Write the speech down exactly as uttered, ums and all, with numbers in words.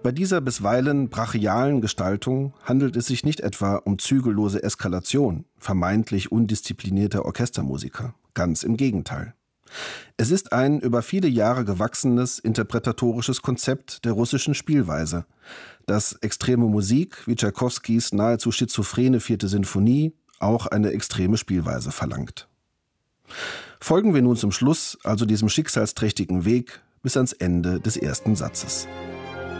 Bei dieser bisweilen brachialen Gestaltung handelt es sich nicht etwa um zügellose Eskalation vermeintlich undisziplinierter Orchestermusiker. Ganz im Gegenteil. Es ist ein über viele Jahre gewachsenes interpretatorisches Konzept der russischen Spielweise, das extreme Musik wie Tschaikowskis nahezu schizophrene vierte Sinfonie auch eine extreme Spielweise verlangt. Folgen wir nun zum Schluss also diesem schicksalsträchtigen Weg bis ans Ende des ersten Satzes.